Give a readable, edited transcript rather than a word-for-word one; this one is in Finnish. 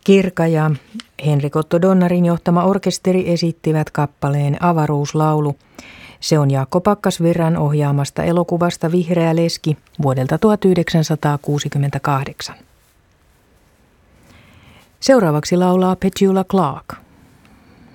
Kirka ja Henrik Otto Donnarin johtama orkesteri esittivät kappaleen Avaruuslaulu. Se on Jaakko Pakkasvirran ohjaamasta elokuvasta Vihreä leski vuodelta 1968. Seuraavaksi laulaa Petula Clark.